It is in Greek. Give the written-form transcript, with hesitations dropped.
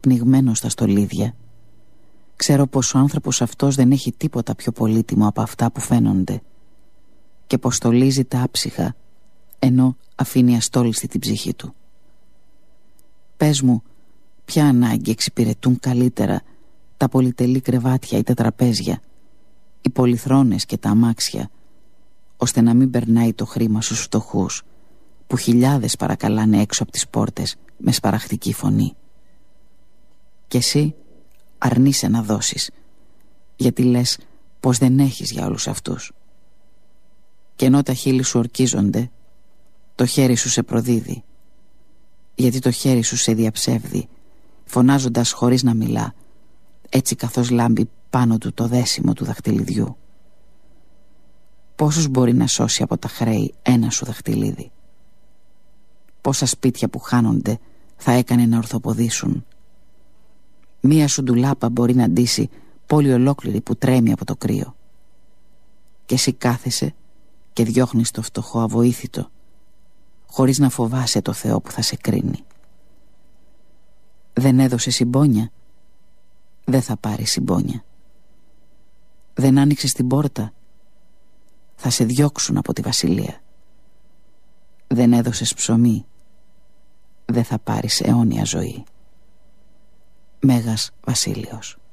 πνιγμένο στα στολίδια. Ξέρω πως ο άνθρωπος αυτός δεν έχει τίποτα πιο πολύτιμο από αυτά που φαίνονται και πως στολίζει τα άψυχα ενώ αφήνει αστόλιστη την ψυχή του. Πες μου, ποια ανάγκη εξυπηρετούν καλύτερα τα πολυτελή κρεβάτια ή τα τραπέζια, οι πολυθρόνες και τα αμάξια, ώστε να μην περνάει το χρήμα στους φτωχούς που χιλιάδες παρακαλάνε έξω από τις πόρτες με σπαραχτική φωνή. Και εσύ αρνείσαι να δώσεις, γιατί λες πως δεν έχεις για όλους αυτούς. Και ενώ τα χείλη σου ορκίζονται, το χέρι σου σε προδίδει, γιατί το χέρι σου σε διαψεύδει, φωνάζοντας χωρίς να μιλά, έτσι καθώς λάμπει πάνω του το δέσιμο του δαχτυλιδιού. Πόσους μπορεί να σώσει από τα χρέη ένα σου δαχτυλίδι? Πόσα σπίτια που χάνονται θα έκανε να ορθοποδήσουν? Μία σου ντουλάπα μπορεί να ντύσει πόλη ολόκληρη που τρέμει από το κρύο. Και εσύ κάθεσαι και διώχνεις το φτωχό αβοήθητο, χωρίς να φοβάσαι το Θεό που θα σε κρίνει. Δεν έδωσε συμπόνια, δεν θα πάρει συμπόνια. Δεν άνοιξες την πόρτα, θα σε διώξουν από τη βασιλεία. Δεν έδωσες ψωμί, δεν θα πάρεις αιώνια ζωή. Μέγας Βασίλειος.